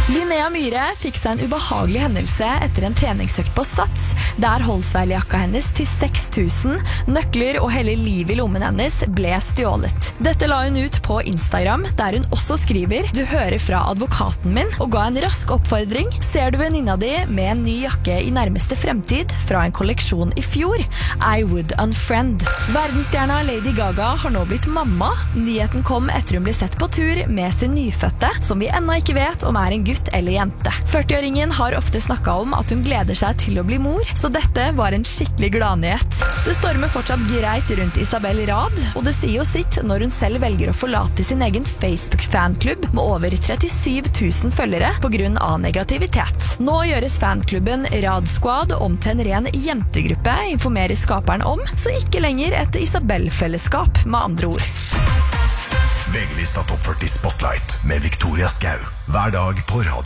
Linnea Myhre fikk seg en ubehagelig hendelse etter en treningsøkt på Sats, der Holsweiler-jakka hennes til 6.000, nøkler og hele livet i lommen hennes ble stjålet. Dette la hun ut på Instagram, der hun også skriver: «Du hører fra advokaten min», og ga en rask oppfordring. Ser du venninna di med en ny jakke i nærmeste fremtid fra en kolleksjon i fjor? I would unfriend. Verdensstjerna Lady Gaga har nå blitt mamma. Nyheten kom etter hun ble sett på tur med sin nyfødte, som vi ennå ikke vet om er en gutt eller jente. 40-åringen har ofte snakket om at hun gleder seg til å bli mor, så dette var en skikkelig gladnyhet. Det stormer fortsatt greit rundt Isabel Rad, og det sier jo sitt når hun selv velger å forlate sin egen Facebook-fanklubb med over 37 000 følgere på grunn av negativitet. Nå gjøres fanklubben Rad Squad om til en ren jentegruppe, informerer skaperen om, så ikke lenger et Isabel-fellesskap, med andre ord. VG-lista Topp 40 Spotlight med Victoria Skau. Hver dag på radio.